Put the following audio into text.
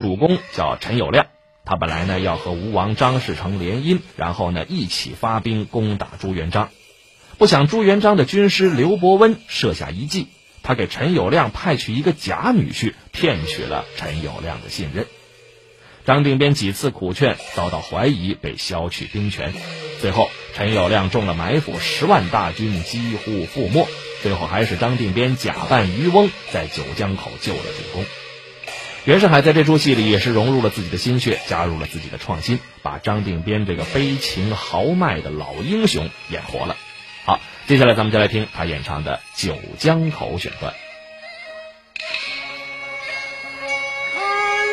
主公叫陈友谅，他本来呢要和吴王张士诚联姻，然后呢一起发兵攻打朱元璋。不想朱元璋的军师刘伯温设下一计，他给陈友谅派去一个假女婿，骗取了陈友谅的信任。张定边几次苦劝，遭到怀疑，被削去兵权。最后陈友谅中了埋伏，10万大军几乎覆没，最后还是张定边假扮渔翁，在九江口救了主公。袁世海在这出戏里也是融入了自己的心血，加入了自己的创新，把张定边这个悲情豪迈的老英雄演活了。好，接下来咱们就来听他演唱的《九江口》选段。